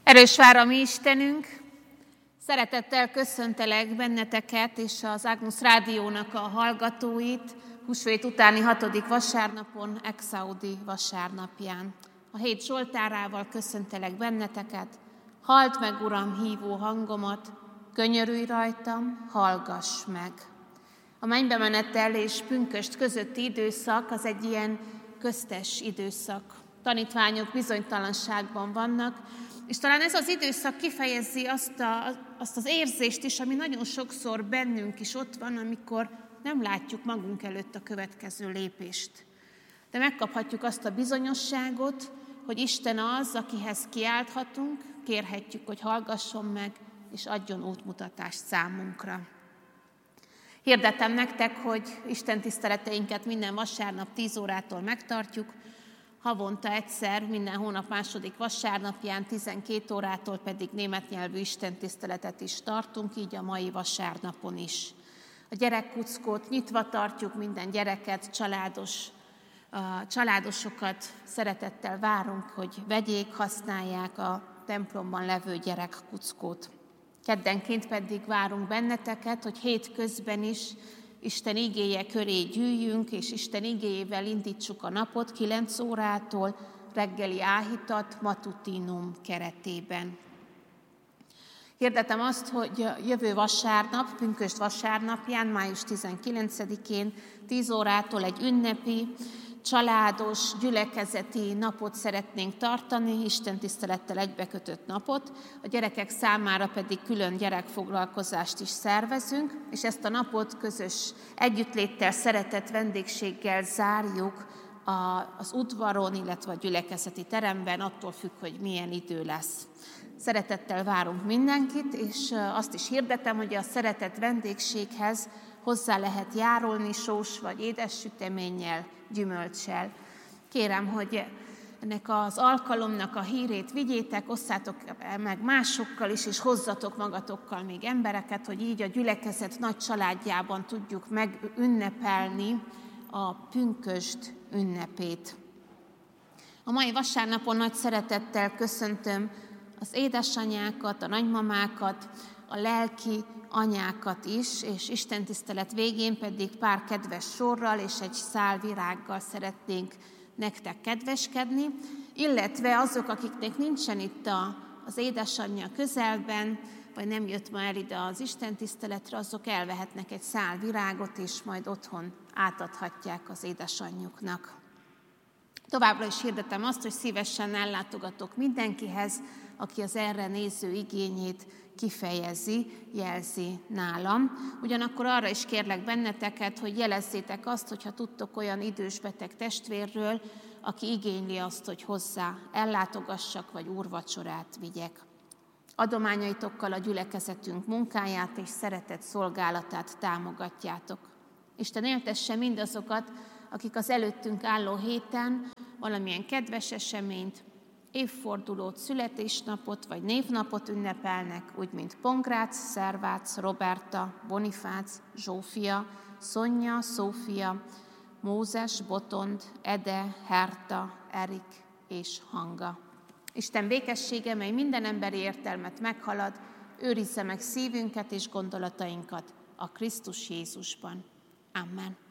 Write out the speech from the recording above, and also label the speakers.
Speaker 1: Erős vár a mi Istenünk, szeretettel köszöntelek benneteket és az Agnus Rádiónak a hallgatóit húsvét utáni 6. vasárnapon, Exaudi vasárnapján. A hét zsoltárával köszöntelek benneteket, halld meg, Uram, hívó hangomat, könyörülj rajtam, hallgass meg. A mennybe menetel és pünkösd közötti időszak az egy ilyen köztes időszak. Tanítványok bizonytalanságban vannak, és talán ez az időszak kifejezi azt az érzést is, ami nagyon sokszor bennünk is ott van, amikor nem látjuk magunk előtt a következő lépést. De megkaphatjuk azt a bizonyosságot, hogy Isten az, akihez kiálthatunk, kérhetjük, hogy hallgasson meg, és adjon útmutatást számunkra. Hirdetem nektek, hogy Isten tiszteleteinket minden vasárnap 10 órától megtartjuk, havonta egyszer, minden hónap második vasárnapján, 12 órától pedig német nyelvű istentiszteletet is tartunk, így a mai vasárnapon is. A gyerekkuckót nyitva tartjuk, minden gyereket, családosokat szeretettel várunk, hogy vegyék, használják a templomban levő gyerekkuckót. Keddenként pedig várunk benneteket, hogy hétközben is Isten igéje köré gyűjjünk, és Isten igéjével indítsuk a napot 9 órától, reggeli áhítat, matutinum keretében. Hirdetem azt, hogy jövő vasárnap, pünkösd vasárnapján, május 19-én 10 órától egy ünnepi, családos, gyülekezeti napot szeretnénk tartani, istentisztelettel egybekötött napot, a gyerekek számára pedig külön gyerekfoglalkozást is szervezünk, és ezt a napot közös együttléttel, szeretett vendégséggel zárjuk az udvaron, illetve a gyülekezeti teremben, attól függ, hogy milyen idő lesz. Szeretettel várunk mindenkit, és azt is hirdetem, hogy a szeretett vendégséghez hozzá lehet járulni sós vagy édes süteménnyel, gyümölccsel. Kérem, hogy ennek az alkalomnak a hírét vigyétek, osszátok meg másokkal is, és hozzatok magatokkal még embereket, hogy így a gyülekezet nagy családjában tudjuk megünnepelni a pünkösd ünnepét. A mai vasárnapon nagy szeretettel köszöntöm az édesanyákat, a nagymamákat, a lelki anyákat is, és istentisztelet végén pedig pár kedves sorral és egy szál virággal szeretnénk nektek kedveskedni, illetve azok, akiknek nincsen itt az édesanyja közelben, vagy nem jött ma el ide az istentiszteletre, azok elvehetnek egy szál virágot, és majd otthon átadhatják az édesanyjuknak. Továbbra is hirdetem azt, hogy szívesen ellátogatok mindenkihez, aki az erre néző igényét kifejezi, jelzi nálam. Ugyanakkor arra is kérlek benneteket, hogy jelezzétek azt, hogyha tudtok olyan idős beteg testvérről, aki igényli azt, hogy hozzá ellátogassak, vagy úrvacsorát vigyek. Adományaitokkal a gyülekezetünk munkáját és szeretett szolgálatát támogatjátok. Isten éltesse mindazokat, akik az előttünk álló héten valamilyen kedves eseményt, évfordulót, születésnapot vagy névnapot ünnepelnek, úgy mint Pongrác, Szervác, Roberta, Bonifác, Zsófia, Szonya, Szófia, Mózes, Botond, Ede, Herta, Erik és Hanga. Isten békessége, mely minden emberi értelmet meghalad, őrizze meg szívünket és gondolatainkat a Krisztus Jézusban. Amen.